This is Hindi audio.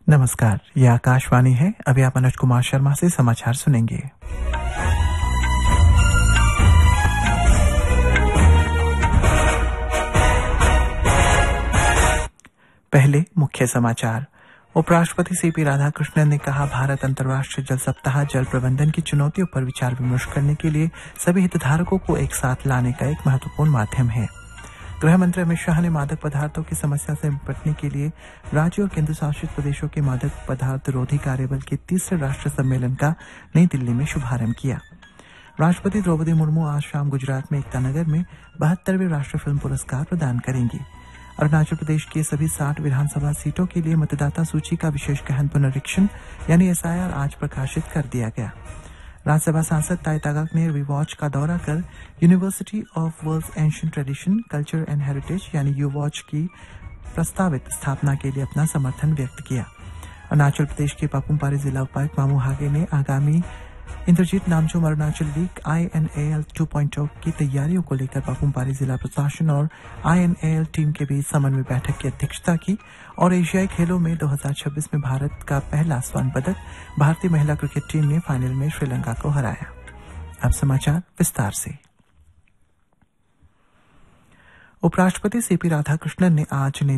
नमस्कार, ये आकाशवाणी है। अभी आप मनोज कुमार शर्मा से समाचार सुनेंगे। पहले मुख्य समाचार। उपराष्ट्रपति सीपी राधाकृष्णन ने कहा, भारत अंतर्राष्ट्रीय जल सप्ताह जल प्रबंधन की चुनौतियों पर विचार विमर्श करने के लिए सभी हितधारकों को एक साथ लाने का एक महत्वपूर्ण माध्यम है। गृह मंत्री अमित शाह ने मादक पदार्थों की समस्या से निपटने के लिए राज्यों और केंद्र शासित प्रदेशों के मादक पदार्थ रोधी कार्यबल के तीसरे राष्ट्रीय सम्मेलन का नई दिल्ली में शुभारंभ किया। राष्ट्रपति द्रौपदी मुर्मू आज शाम गुजरात में एकता नगर में 72वें राष्ट्रीय फिल्म पुरस्कार प्रदान करेंगी। अरुणाचल प्रदेश की सभी 60 विधानसभा सीटों के लिए मतदाता सूची का विशेष गहन पुनरीक्षण यानी SIR आज प्रकाशित कर दिया गया। राज्यसभा सांसद ताई तागाक ने वीवॉच का दौरा कर university of world's ancient tradition, culture and heritage यानी यूवॉच की प्रस्तावित स्थापना के लिए अपना समर्थन व्यक्त किया। अरुणाचल प्रदेश के पापुम पारे जिला उपायुक्त मामू हागे ने आगामी इंद्रजीत नामचुम अरुणाचल लीग INAL 2.0 की तैयारियों को लेकर पापुम पारे जिला प्रशासन और INAL टीम के बीच समन्वय बैठक की अध्यक्षता की और एशियाई खेलों में 2026 में भारत का पहला स्वर्ण पदक भारतीय महिला क्रिकेट टीम ने फाइनल में श्रीलंका को हराया। अब समाचार विस्तार से। उपराष्ट्रपति सीपी राधाकृष्णन ने आज